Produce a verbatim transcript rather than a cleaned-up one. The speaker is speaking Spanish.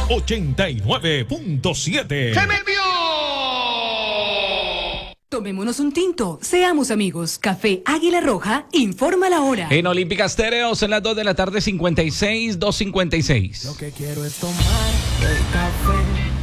ochenta y nueve punto siete. ¡Se me envió! Tomémonos un tinto, seamos amigos. Café Águila Roja, informa la hora. En Olímpica Estéreo son las dos de la tarde, cincuenta y seis, dos cincuenta y seis. Lo que quiero es tomar el café